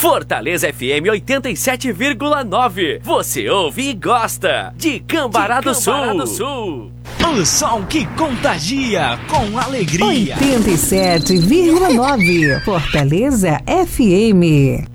Fortaleza FM 87,9. Você ouve e gosta de Cambará do Sul. O som que contagia com alegria. 87,9. Fortaleza FM.